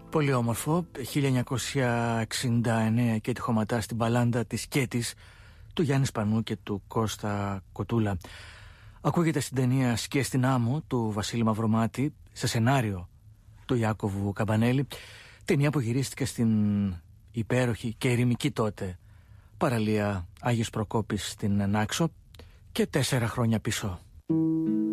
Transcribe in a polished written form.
Πολύ όμορφο. 1969 και τη χωματά στην παλάντα της Κέτης του Γιάννη Σπανού και του Κώστα Κοτούλα. Ακούγεται στην ταινία «Σκιές στην άμμο» του Βασίλη Μαυρομάτη σε σενάριο του Ιάκωβου Καμπανέλη, ταινία που γυρίστηκε στην υπέροχη και ερημική τότε παραλία Άγιος Προκόπης στην Νάξο και 4 χρόνια πίσω.